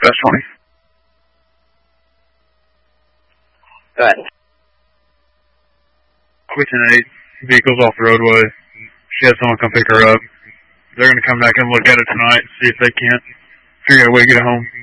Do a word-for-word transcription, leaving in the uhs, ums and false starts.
Dispatch twenty. Go ahead. Queen eight, vehicle's off the roadway. She had someone come pick her up. They're going to come back and look at it tonight and see if they can't figure out a way to get home.